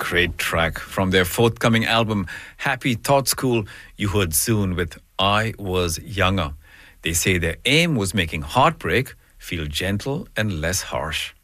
great track from their forthcoming album, Happy Thought School. You heard Zoon with I Was Younger. They say their aim was making heartbreak feel gentle and less harsh.